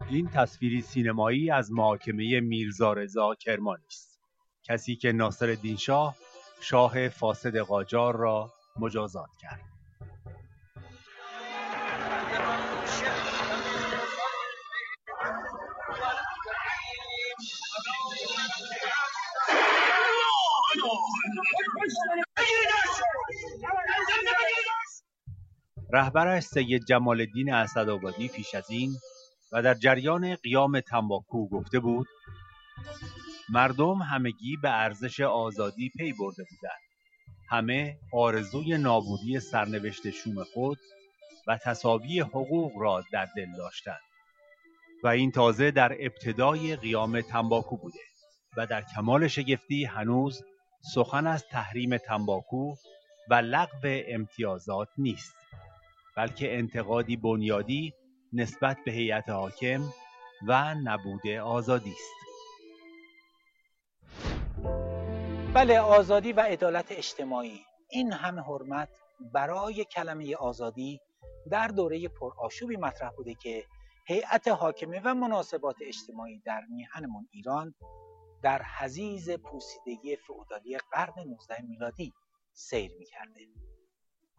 این تصویری سینمایی از محاکمه میرزا رضا کرمانی است، کسی که ناصرالدین شاه فاسد قاجار را مجازات کرد. رهبرش سید جمال الدین اسدآبادی پیش از این و در جریان قیام تنباکو گفته بود: مردم همگی به ارزش آزادی پی برده بودند. همه آرزوی نابودی سرنوشت شوم خود و تساوی حقوق را در دل داشتند و این تازه در ابتدای قیام تنباکو بوده و در کمال شگفتی هنوز سخن از تحریم تنباکو و لغو امتیازات نیست، بلکه انتقادی بنیادی نسبت به هیئت حاکم و نبود آزادی است. بله، آزادی و عدالت اجتماعی، این همه حرمت برای کلمه آزادی در دوره پرآشوبی مطرح بوده که هیئت حاکمه و مناسبات اجتماعی در میهنمون ایران در حضیض پوسیدگی فئودالی قرن 19 میلادی سیر می‌کرده.